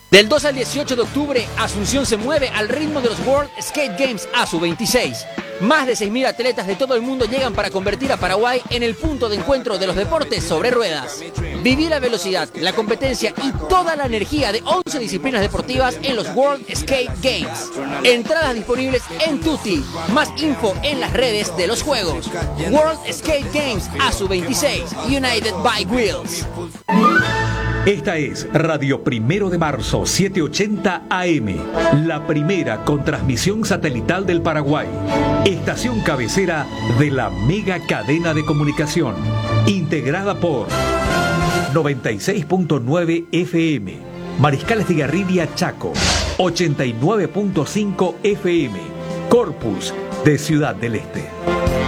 Del 2 al 18 de octubre, Asunción se mueve al ritmo de los World Skate Games ASU 26. Más de 6.000 atletas de todo el mundo llegan para convertir a Paraguay en el punto de encuentro de los deportes sobre ruedas. Viví la velocidad, la competencia y toda la energía de 11 disciplinas deportivas en los World Skate Games. Entradas disponibles en Tutti. Más info en las redes de los juegos. World Skate Games ASU 26, United by Wheels. Esta es Radio Primero de Marzo, 780 AM, la primera con transmisión satelital del Paraguay. Estación cabecera de la mega cadena de comunicación, integrada por 96.9 FM, Mariscal Estigarribia, Chaco, 89.5 FM, Corpus de Ciudad del Este.